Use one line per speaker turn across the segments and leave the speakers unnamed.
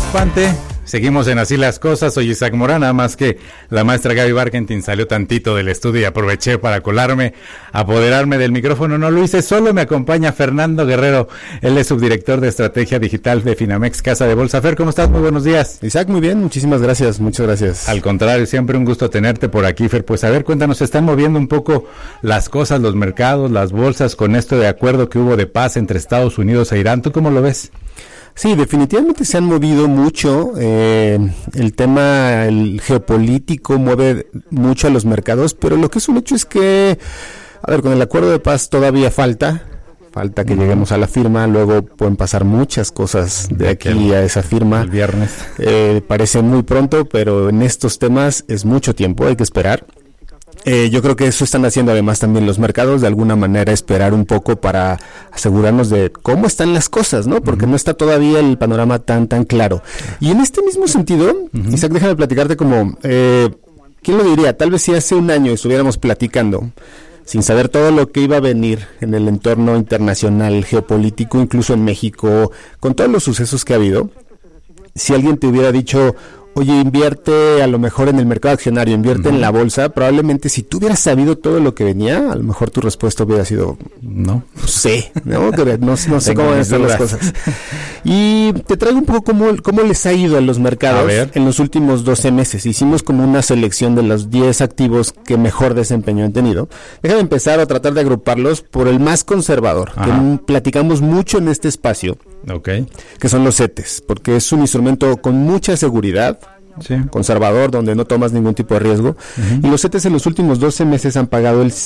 preocupante. Seguimos en Así las Cosas. Soy Isaac Morán, nada más que la maestra Gaby Barkentin salió tantito del estudio y aproveché para colarme, apoderarme del micrófono. No lo hice solo, me acompaña Fernando Guerrero. Él es subdirector de Estrategia Digital de Finamex Casa de Bolsa. Fer, ¿cómo estás? Muy buenos días.
Isaac, muy bien, muchísimas gracias, muchas gracias.
Al contrario, siempre un gusto tenerte por aquí, Fer. Pues a ver, cuéntanos, se están moviendo un poco las cosas, los mercados, las bolsas, con esto de acuerdo que hubo de paz entre Estados Unidos e Irán. ¿Tú cómo lo ves?
Sí, definitivamente se han movido mucho. El tema geopolítico mueve mucho a los mercados, pero lo que es un hecho es que, a ver, con el acuerdo de paz todavía falta que lleguemos a la firma. Luego pueden pasar muchas cosas de aquí a esa firma.
El viernes.
Parece muy pronto, pero en estos temas es mucho tiempo, hay que esperar. Yo creo que eso están haciendo además también los mercados, de alguna manera esperar un poco para asegurarnos de cómo están las cosas, ¿no? Porque no está todavía el panorama tan claro. Y en este mismo sentido, Isaac, déjame platicarte como, ¿quién lo diría? Tal vez si hace un año estuviéramos platicando sin saber todo lo que iba a venir en el entorno internacional, geopolítico, incluso en México, con todos los sucesos que ha habido, si alguien te hubiera dicho, oye, invierte a lo mejor en el mercado accionario, invierte en la bolsa, probablemente si tú hubieras sabido todo lo que venía, a lo mejor tu respuesta hubiera sido, no sé cómo van a estar las cosas. Y te traigo un poco cómo les ha ido a los mercados en los últimos 12 meses. Hicimos como una selección de los 10 activos que mejor desempeño han tenido. Déjame empezar a tratar de agruparlos por el más conservador, que platicamos mucho en este espacio. Que son los CETES, porque es un instrumento con mucha seguridad, conservador, donde no tomas ningún tipo de riesgo, y los CETES en los últimos 12 meses han pagado el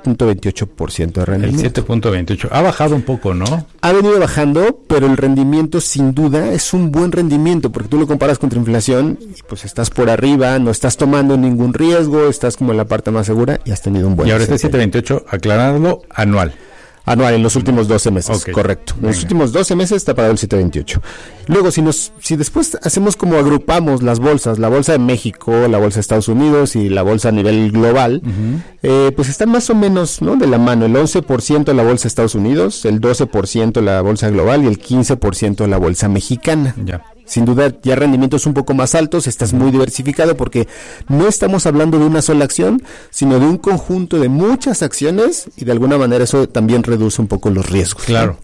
7.28% de rendimiento.
El 7.28%, ha bajado un poco, ¿no?
Ha venido bajando, pero el rendimiento sin duda es un buen rendimiento, porque tú lo comparas contra inflación, y pues estás por arriba, no estás tomando ningún riesgo, estás como en la parte más segura, y has tenido un buen.
Y ahora este 7.28, aclararlo, anual,
en los últimos 12 meses, correcto. En los últimos 12 meses está pagado el 7.28. Luego, si después hacemos como agrupamos las bolsas, la bolsa de México, la bolsa de Estados Unidos y la bolsa a nivel global, pues están más o menos, ¿no?, de la mano. El 11% de la bolsa de Estados Unidos, el 12% de la bolsa global y el 15% de la bolsa mexicana. Sin duda, ya rendimientos un poco más altos, estás muy diversificado porque no estamos hablando de una sola acción, sino de un conjunto de muchas acciones y de alguna manera eso también reduce un poco los riesgos.
Claro.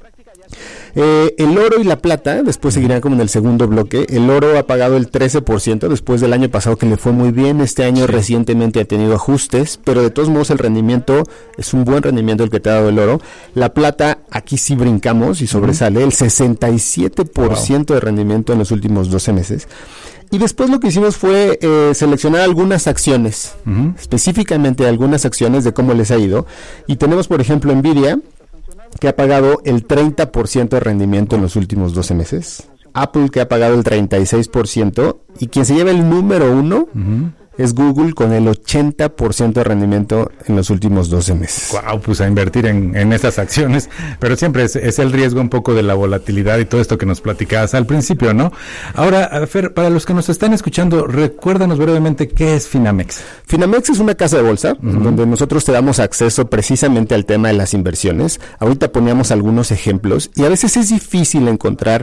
El oro y la plata, después seguirán como en el segundo bloque. El oro ha pagado el 13% después del año pasado que le fue muy bien. Este año recientemente ha tenido ajustes, pero de todos modos el rendimiento es un buen rendimiento el que te ha dado el oro. La plata, aquí sí brincamos y sobresale el 67% de rendimiento en los últimos 12 meses. Y después lo que hicimos fue seleccionar algunas acciones, específicamente algunas acciones de cómo les ha ido. Y tenemos, por ejemplo, Nvidia, que ha pagado el 30% de rendimiento en los últimos 12 meses. Apple, que ha pagado el 36%. Y quien se lleva el número 1 es Google, con el 80% de rendimiento en los últimos 12 meses.
Wow, pues a invertir en estas acciones, pero siempre es el riesgo un poco de la volatilidad y todo esto que nos platicabas al principio, ¿no? Ahora, Fer, para los que nos están escuchando, recuérdanos brevemente qué es Finamex.
Finamex es una casa de bolsa donde nosotros te damos acceso precisamente al tema de las inversiones. Ahorita poníamos algunos ejemplos y a veces es difícil encontrar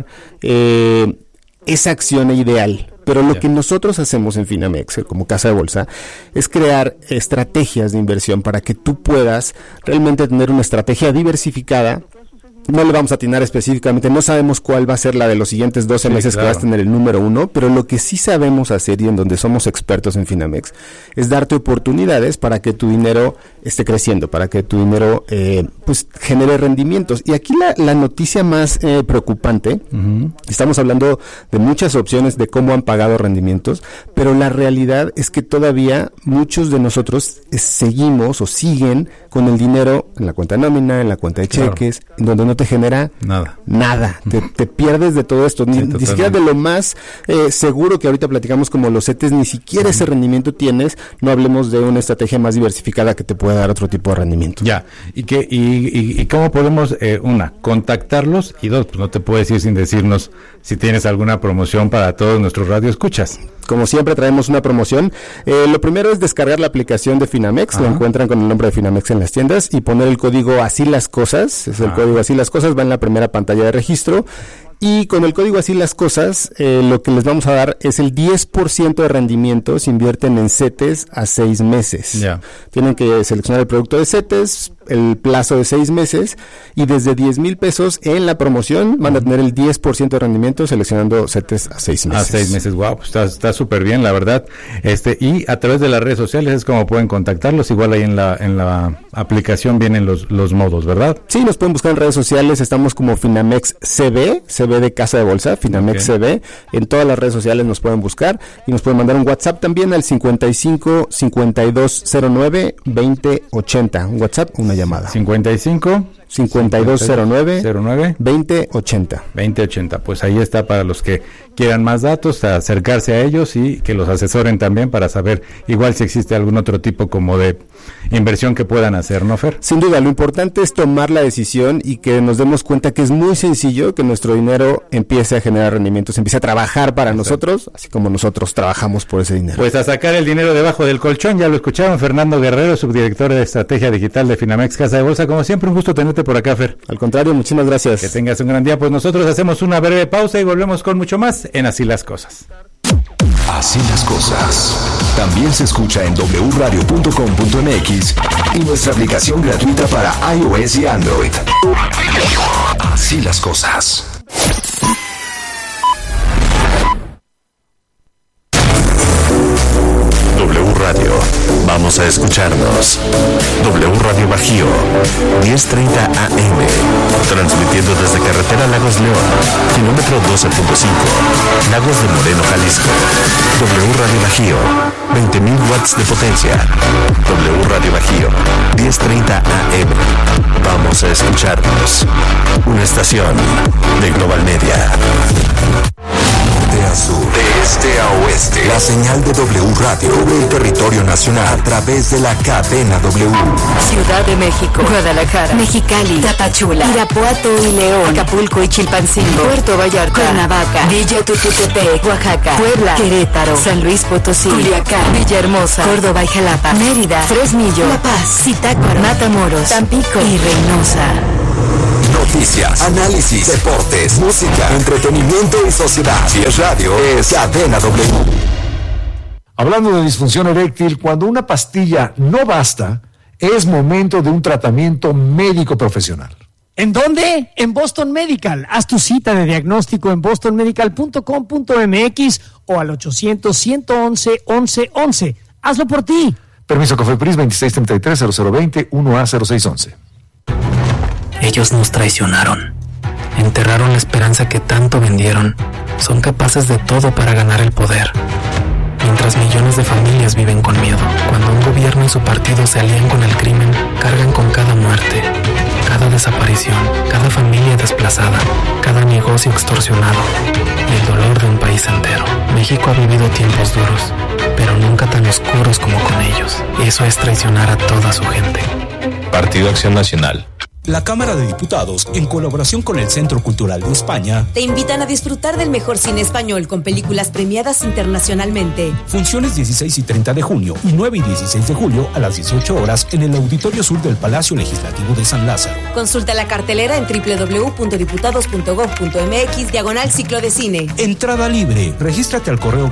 esa acción ideal. Pero lo que nosotros hacemos en Finamex, como casa de bolsa, es crear estrategias de inversión para que tú puedas realmente tener una estrategia diversificada. No le vamos a atinar específicamente, no sabemos cuál va a ser la de los siguientes 12 meses que vas a tener el número 1, pero lo que sí sabemos hacer y en donde somos expertos en Finamex es darte oportunidades para que tu dinero esté creciendo, para que tu dinero pues genere rendimientos. Y aquí la noticia más preocupante, estamos hablando de muchas opciones de cómo han pagado rendimientos, pero la realidad es que todavía muchos de nosotros seguimos o siguen con el dinero en la cuenta nómina, en la cuenta de cheques, en donde no te genera nada. Te pierdes de todo esto, ni siquiera de lo más seguro que ahorita platicamos como los CETES, ni siquiera ese rendimiento tienes. No hablemos de una estrategia más diversificada que te pueda dar otro tipo de rendimiento.
¿Y cómo podemos, contactarlos? Y dos, pues no te puedes ir sin decirnos si tienes alguna promoción para todos nuestros radioescuchas.
Como siempre traemos una promoción. Lo primero es descargar la aplicación de Finamex. Lo encuentran con el nombre de Finamex en las tiendas y poner el código Así las Cosas. Es el código Así las Cosas, va en la primera pantalla de registro. Y con el código Así las Cosas, lo que les vamos a dar es el 10% de rendimiento si invierten en CETES a 6 meses.
Yeah.
Tienen que seleccionar el producto de CETES, el plazo de 6 meses, y desde 10,000 pesos en la promoción van a tener el 10% de rendimiento seleccionando CETES a 6 meses.
A 6 meses, wow, pues está súper bien, la verdad. Y a través de las redes sociales es como pueden contactarlos. Igual ahí en la aplicación vienen los modos, ¿verdad?
Sí, nos pueden buscar en redes sociales. Estamos como Finamex CB de Casa de Bolsa, Finamex CB. En todas las redes sociales nos pueden buscar y nos pueden mandar un WhatsApp también al 55 5209 2080. Un WhatsApp, una llamada. 5209 2080.
Pues ahí está para los que quieran más datos, acercarse a ellos y que los asesoren también para saber igual si existe algún otro tipo como de inversión que puedan hacer, ¿no, Fer?
Sin duda, lo importante es tomar la decisión y que nos demos cuenta que es muy sencillo que nuestro dinero empiece a generar rendimientos, empiece a trabajar para nosotros, así como nosotros trabajamos por ese dinero.
Pues a sacar el dinero debajo del colchón, ya lo escucharon, Fernando Guerrero, subdirector de Estrategia Digital de Finamex Casa de Bolsa. Como siempre, un gusto tenerte por acá, Fer.
Al contrario, muchísimas gracias.
Que tengas un gran día. Pues nosotros hacemos una breve pausa y volvemos con mucho más en Así las Cosas.
Así las cosas. También se escucha en wradio.com.mx y nuestra aplicación gratuita para iOS y Android. Así las cosas. W Radio. Vamos a escucharnos. W Radio Bajío, 10:30 AM. Transmitiendo desde Carretera Lagos León, kilómetro 12.5, Lagos de Moreno, Jalisco. W Radio Bajío, 20,000 watts de potencia. W Radio Bajío, 10:30 AM. Vamos a escucharnos. Una estación de Global Media. De a sur, de este a oeste, la señal de W Radio cubre el territorio nacional a través de la cadena W.
Ciudad de México, Guadalajara, Mexicali, Tapachula, Irapuato y León, Acapulco y Chilpancingo, Puerto Vallarta, Cuernavaca, Villa Tututepec, Oaxaca, Puebla, Querétaro, San Luis Potosí, Culiacán, Villahermosa, Córdoba y Jalapa, Mérida, Fresnillo, La Paz, Zitácuaro, Matamoros, Tampico y Reynosa.
Noticias, análisis, deportes, música, entretenimiento y sociedad. Si es radio, es Cadena W.
Hablando de disfunción eréctil, cuando una pastilla no basta, es momento de un tratamiento médico profesional.
¿En dónde? En Boston Medical. Haz tu cita de diagnóstico en bostonmedical.com.mx o al 800-111-1111. Hazlo por ti.
Permiso COFEPRIS 2633-0020 1A0611.
Ellos nos traicionaron, enterraron la esperanza que tanto vendieron, son capaces de todo para ganar el poder. Mientras millones de familias viven con miedo, cuando un gobierno y su partido se alían con el crimen, cargan con cada muerte, cada desaparición, cada familia desplazada, cada negocio extorsionado y el dolor de un país entero. México ha vivido tiempos duros, pero nunca tan oscuros como con ellos. Eso es traicionar a toda su gente.
Partido Acción Nacional.
La Cámara de Diputados, en colaboración con el Centro Cultural de España,
te invitan a disfrutar del mejor cine español con películas premiadas internacionalmente.
Funciones 16 y 30 de junio y 9 y 16 de julio a las 18 horas en el Auditorio Sur del Palacio Legislativo de San Lázaro.
Consulta la cartelera en www.diputados.gov.mx/ciclo de cine.
Entrada libre. Regístrate al correo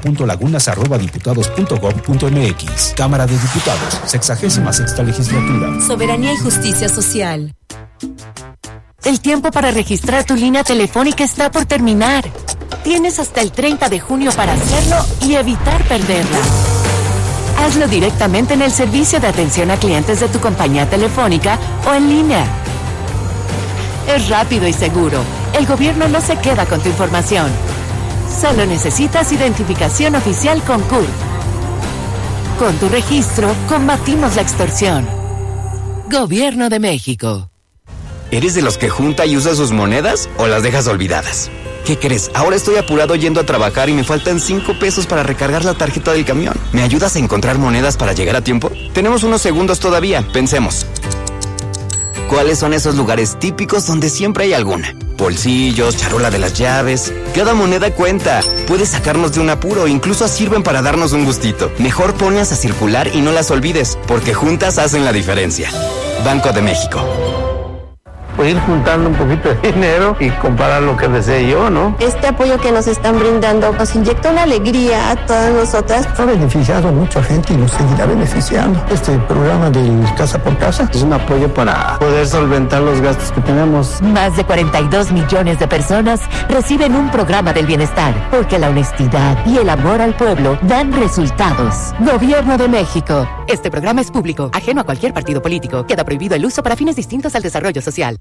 gabriela.lagunas@diputados.gov.mx. Cámara de Diputados, 66ª legislatura.
Soberanía y justicia social.
El tiempo para registrar tu línea telefónica está por terminar. Tienes hasta el 30 de junio para hacerlo y evitar perderla. Hazlo directamente en el servicio de atención a clientes de tu compañía telefónica o en línea. Es rápido y seguro. El gobierno no se queda con tu información. Solo necesitas identificación oficial con CURP. Con tu registro, combatimos la extorsión. Gobierno de México.
¿Eres de los que junta y usa sus monedas o las dejas olvidadas? ¿Qué crees? Ahora estoy apurado yendo a trabajar y me faltan 5 pesos para recargar la tarjeta del camión. ¿Me ayudas a encontrar monedas para llegar a tiempo? Tenemos unos segundos todavía, pensemos. ¿Cuáles son esos lugares típicos donde siempre hay alguna? Bolsillos, charola de las llaves. Cada moneda cuenta. Puede sacarnos de un apuro, incluso sirven para darnos un gustito. Mejor ponlas a circular y no las olvides, porque juntas hacen la diferencia. Banco de México.
pues ir juntando un poquito de dinero y comprar lo que desee yo, ¿no?
Este apoyo que nos están brindando nos inyecta una alegría a todas nosotras.
Ha beneficiado a mucha gente y nos seguirá beneficiando. Este programa del Casa por Casa
es un apoyo para poder solventar los gastos que tenemos.
Más de 42 millones de personas reciben un programa del bienestar, porque la honestidad y el amor al pueblo dan resultados. Gobierno de México. Este programa es público, ajeno a cualquier partido político. Queda prohibido el uso para fines distintos al desarrollo social.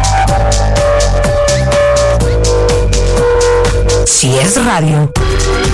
Si es radio,